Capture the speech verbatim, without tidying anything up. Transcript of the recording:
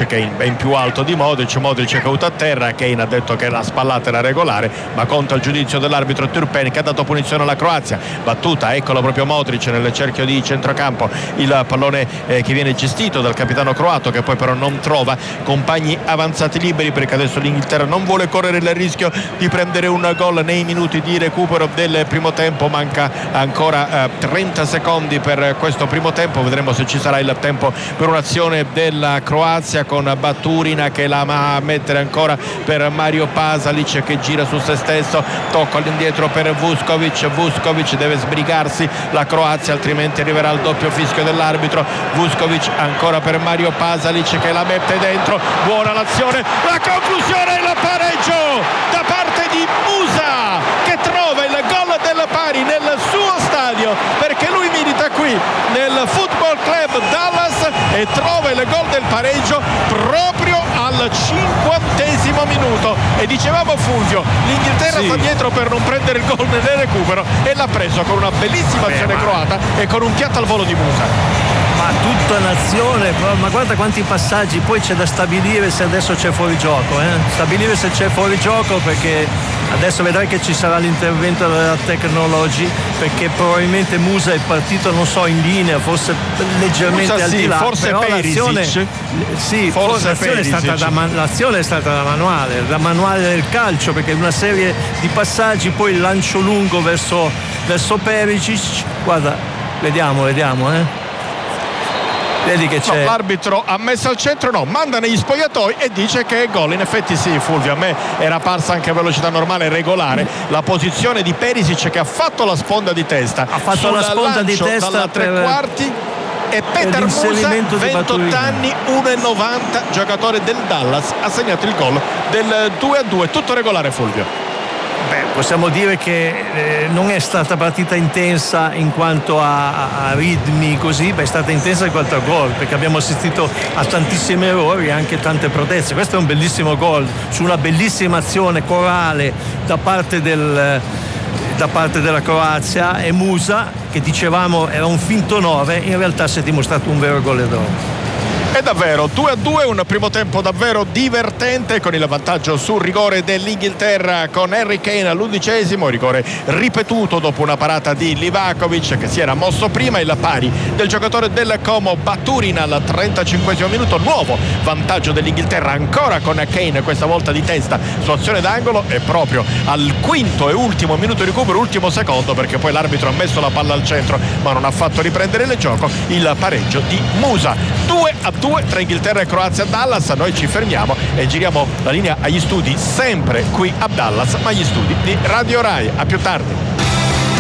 Modric, che è in più alto di Modric. Modric è caduto a terra. Kane ha detto che la spallata era regolare, ma conta il giudizio dell'arbitro Turpen, che ha dato punizione alla Croazia. Battuta, eccolo proprio Modric nel cerchio di centrocampo, il pallone eh, che viene gestito dal capitano croato, che poi però non trova compagni avanzati liberi, perché adesso l'Inghilterra non vuole correre il rischio di prendere un gol nei minuti di recupero del primo tempo. Manca ancora eh, trenta secondi per questo primo tempo, vedremo se ci sarà il tempo per un'azione della Croazia, con Baturina che la va a mettere ancora per Mario Pasalic, che gira su se stesso, tocco all'indietro per Vuskovic. Vuskovic deve sbrigarsi la Croazia, altrimenti arriverà il doppio fischio dell'arbitro. Vuskovic ancora per Mario Pasalic, che la mette dentro. Buona l'azione, la conclusione e il pareggio da parte di Musa, che trova il gol del pari nel suo stadio, perché lui milita qui nel Football Club Dallas, e trova il gol del pareggio proprio al cinquantesimo minuto. E dicevamo, Fulvio, l'Inghilterra sì. sta dietro per non prendere il gol nel recupero, e l'ha preso con una bellissima Beh, azione ma... croata e con un piatto al volo di Musa. Ma tutta nazione, ma guarda quanti passaggi. Poi c'è da stabilire se adesso c'è fuorigioco, eh? stabilire se c'è fuorigioco, perché adesso vedrai che ci sarà l'intervento della Technology, perché probabilmente Musa è partito, non so, in linea, forse leggermente Musa, al sì, di là, forse però Perisic. l'azione, sì, forse l'azione, è stata da, l'azione è stata da manuale, da manuale del calcio, perché una serie di passaggi, poi il lancio lungo verso, verso Perisic. Guarda, vediamo, vediamo, eh. Vedi che c'è. No, l'arbitro ha messo al centro, no, manda negli spogliatoi e dice che è gol. In effetti sì, Fulvio, a me era parsa anche a velocità normale regolare la posizione di Perisic, che ha fatto la sponda di testa, ha fatto la sponda di testa dalla tre per... quarti. E Peter Musa, ventotto anni, uno e novanta, giocatore del Dallas, ha segnato il gol del due a due. Tutto regolare, Fulvio. Beh, possiamo dire che eh, non è stata partita intensa in quanto a, a ritmi così, beh, è stata intensa in quanto a gol, perché abbiamo assistito a tantissimi errori e anche tante proteste. Questo è un bellissimo gol su una bellissima azione corale da parte del da parte della Croazia, e Musa, che dicevamo era un finto nove, in realtà si è dimostrato un vero goleador. E davvero due a due, un primo tempo davvero divertente, con il vantaggio sul rigore dell'Inghilterra, con Harry Kane all'undicesimo, rigore ripetuto dopo una parata di Livakovic, che si era mosso prima, il pari del giocatore del Como Baturin al trentacinquesimo minuto. Nuovo vantaggio dell'Inghilterra, ancora con Kane, questa volta di testa su azione d'angolo, e proprio al quinto e ultimo minuto di recupero, ultimo secondo, perché poi l'arbitro ha messo la palla al centro ma non ha fatto riprendere il gioco, il pareggio di Musa. due a due tra Inghilterra e Croazia a Dallas. Noi ci fermiamo e giriamo la linea agli studi, sempre qui a Dallas, ma agli studi di Radio Rai. A più tardi.